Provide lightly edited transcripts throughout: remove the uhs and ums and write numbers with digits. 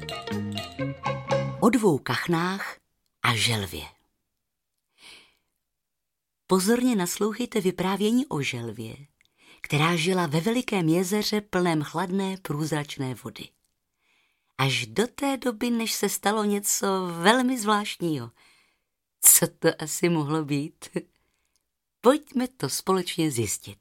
O dvou kachnách a želvě. Pozorně naslouchejte vyprávění o želvě, která žila ve velikém jezeře plném chladné průzračné vody. Až do té doby, než se stalo něco velmi zvláštního. Co to asi mohlo být? Pojďme to společně zjistit.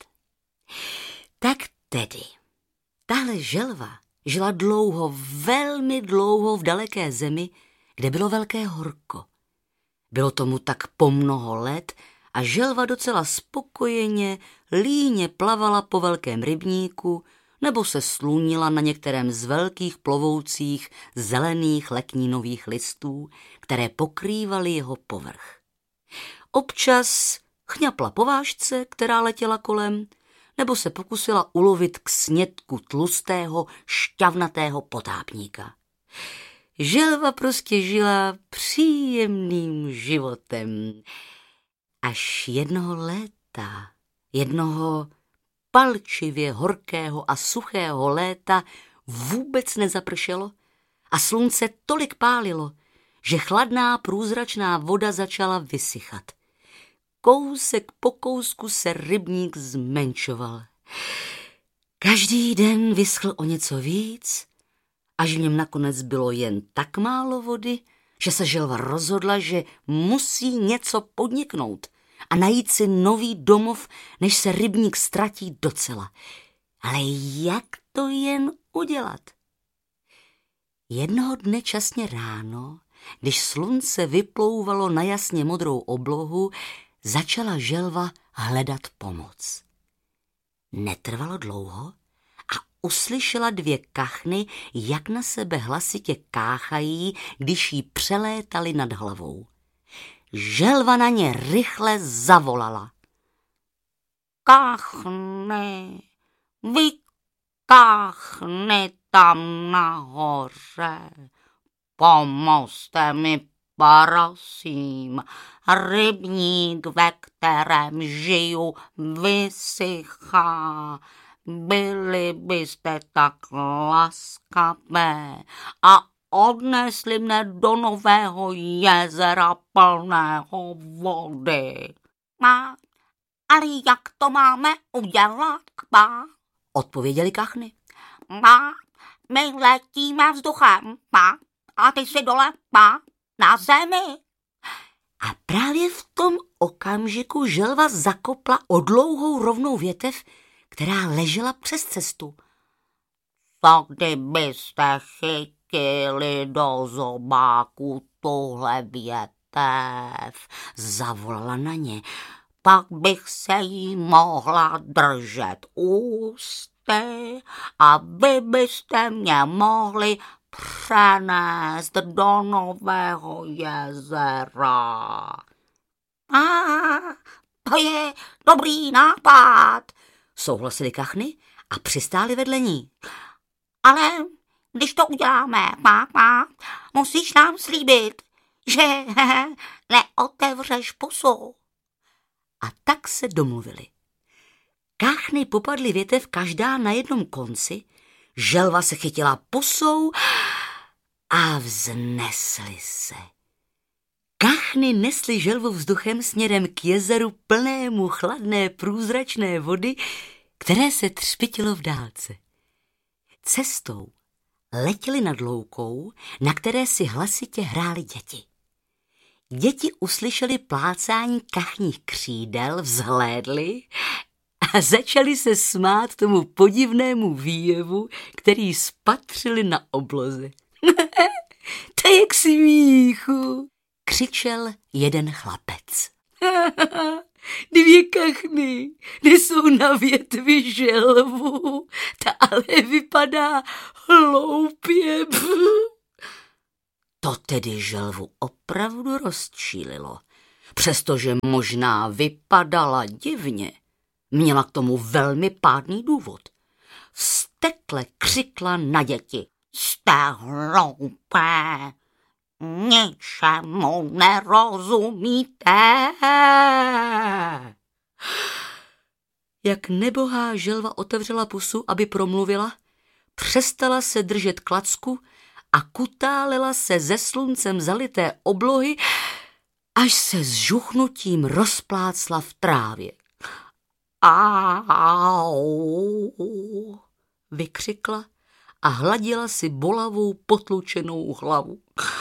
Tak tedy, tahle želva žila dlouho, velmi dlouho v daleké zemi, kde bylo velké horko. Bylo tomu tak po mnoho let a želva docela spokojeně, líně plavala po velkém rybníku nebo se slunila na některém z velkých plovoucích zelených leknínových listů, které pokrývaly jeho povrch. Občas chňapla po vážce, která letěla kolem, nebo se pokusila ulovit k snědku tlustého, šťavnatého potápníka. Želva prostě žila příjemným životem. Až jednoho léta, jednoho palčivě horkého a suchého léta vůbec nezapršelo a slunce tolik pálilo, že chladná průzračná voda začala vysychat. Kousek po kousku se rybník zmenšoval. Každý den vyschl o něco víc, až v něm nakonec bylo jen tak málo vody, že se želva rozhodla, že musí něco podniknout a najít si nový domov, než se rybník ztratí docela. Ale jak to jen udělat? Jednoho dne časně ráno, když slunce vyplouvalo na jasně modrou oblohu, začala želva hledat pomoc. Netrvalo dlouho a uslyšela dvě kachny, jak na sebe hlasitě káchají, když jí přelétali nad hlavou. Želva na ně rychle zavolala. Kachny, vy kachny tam nahoře, pomozte mi, prosím, rybník, ve kterém žiju, vysychá. Byli byste tak laskavé a odnesli mne do nového jezera plného vody. Ale jak to máme udělat, odpověděli kachny. My letíme vzduchem, a ty si dole, na zemi. A právě v tom okamžiku želva zakopla o dlouhou rovnou větev, která ležela přes cestu. Co kdybyste chytili do zobáku tuhle větev, zavolala na ně, pak bych se jí mohla držet ústy a vy byste mě mohli přenést do nového jezera. To je dobrý nápad, souhlasili kachny a přistáli vedle ní. Ale když to uděláme, musíš nám slíbit, že neotevřeš pusu. A tak se domluvili. Kachny popadly větev každá na jednom konci, želva se chytila pusou a vznesly se. Kachny nesly želvu vzduchem směrem k jezeru plnému chladné průzračné vody, které se třpytilo v dálce. Cestou letěli nad loukou, na které si hlasitě hrály děti. Děti uslyšeli plácání kachních křídel, vzhlédli a začali se smát tomu podivnému výjevu, který spatřili na obloze. To je k smíchu, křičel jeden chlapec. Dvě kachny nesou na větvi želvu, ta ale vypadá hloupě. To tedy želvu opravdu rozčílilo, přestože možná vypadala divně. Měla k tomu velmi pádný důvod. Vztekle křikla na děti. Jste hloupé, ničemu nerozumíte. Jak nebohá želva otevřela pusu, aby promluvila, přestala se držet klacku a kutálela se ze sluncem zalité oblohy, až se s žuchnutím rozplácla v trávě. Au, vykřikla a hladila si bolavou potlučenou hlavu.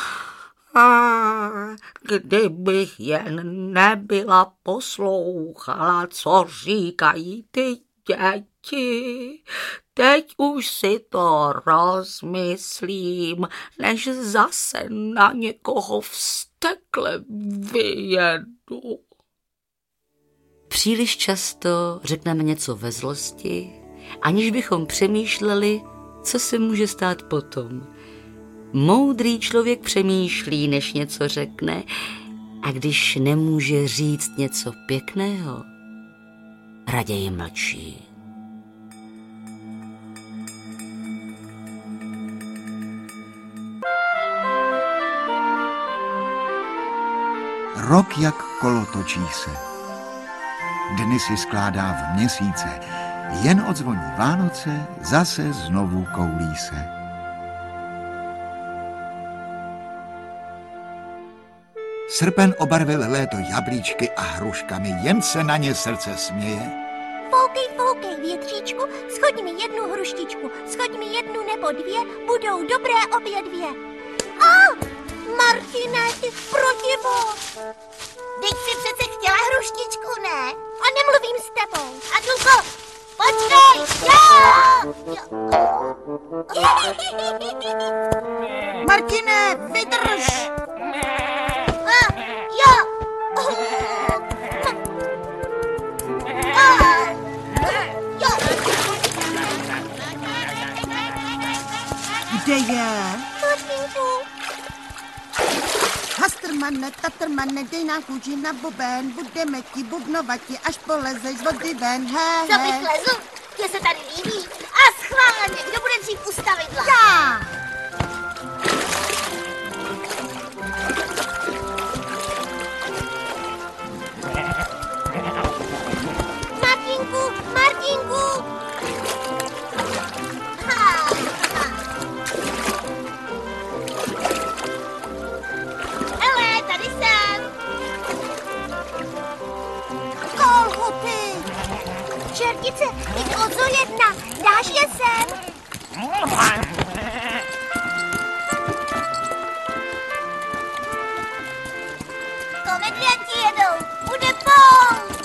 Kdybych jen nebyla poslouchala, co říkají ty děti, teď už si to rozmyslím, než zase na někoho vztekle vyjedu. Příliš často řekneme něco ve zlosti, aniž bychom přemýšleli, co se může stát potom. Moudrý člověk přemýšlí, než něco řekne, a když nemůže říct něco pěkného, raději mlčí. Rok jak kolo točí se. Dny si skládá v měsíce, jen odzvoní Vánoce, zase znovu koulí se. Srpen obarvil léto jablíčky a hruškami, jen se na ně srdce směje. Foukej, větříčku, schoď mi jednu hruštičku, schoď mi jednu nebo dvě, budou dobré obě dvě. Martine, ty protivoz! Teď si přece chtěla hruštičku, ne? A nemluvím s tebou. Adulko, počkej! Martine, vydrž! Kde je? Hastrmane, tatrmane, dej nám kůži na buben, budeme ti bubnovati, až polezeš z vody ven, he, Co bych lezl? Mně se tady líbí. A schválně, kdo bude dřív ustavit lák? Já! Martinku! Hele, tady jsem. Kolhuty! Čertice, teď odzo jedna. Dáš je sem? To medvědi jedou. Bude poušť.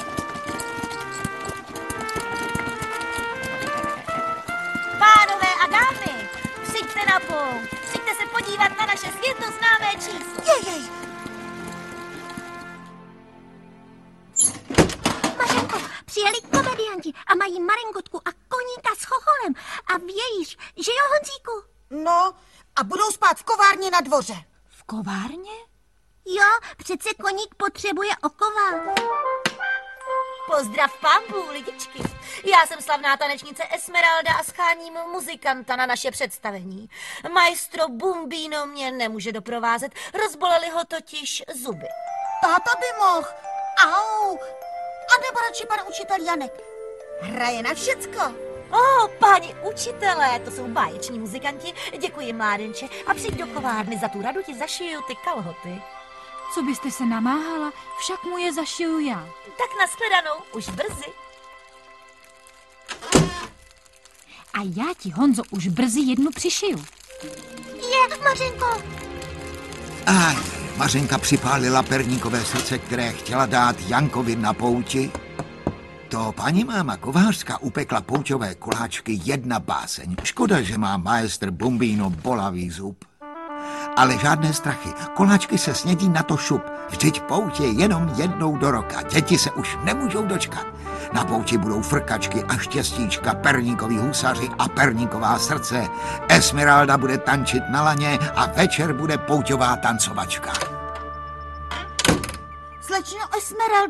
Pánové a dámy, přijďte na poušť. Přijďte se podívat na naše světoznámé číslo. Jej! Mařenko, přijeli komedianti a mají Marenkotku a koníka s chocholem. A vějíš, že jo, Honzíku? No, a budou spát v kovárně na dvoře. V kovárně? Jo, přece koník potřebuje okova. Pozdrav pámpů, lidičky. Já jsem slavná tanečnice Esmeralda a scháním muzikanta na naše představení. Maestro Bumbino mě nemůže doprovázet, rozbolely ho totiž zuby. Táta by mohl. Au! A nebo radši pan učitel Janek. Hraje na všecko. Páni učitelé, to jsou báječní muzikanti. Děkuji, mládenče, a přijď do kovárny, za tu radu ti zašiju ty kalhoty. Co byste se namáhala, však mu je zašiju já. Tak nashledanou, už brzy. A já ti, Honzo, už brzy jednu přišiju. Je, Mařenko. Mařenka připálila perníkové srdce, které chtěla dát Jankovi na pouti. To paní máma kovářská upekla pouťové koláčky, jedna báseň. Škoda, že má maestr Bumbino bolavý zub. Ale žádné strachy, koláčky se snědí na to šup. Vždyť pouť je jenom jednou do roka, děti se už nemůžou dočkat. Na pouti budou frkačky a štěstíčka, perníkoví husaři a perníková srdce. Esmeralda bude tančit na laně a večer bude pouťová tancovačka. Slečno Esmeraldo,